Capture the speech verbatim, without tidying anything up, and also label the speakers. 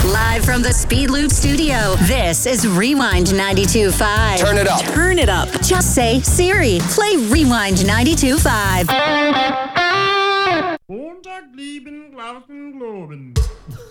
Speaker 1: Live from the Speed Loop studio, this is Rewind ninety-two point five.
Speaker 2: Turn it up.
Speaker 1: Turn it up. Just say, Siri, play Rewind ninety-two point five.
Speaker 3: Montag lieben Glauben, Globen.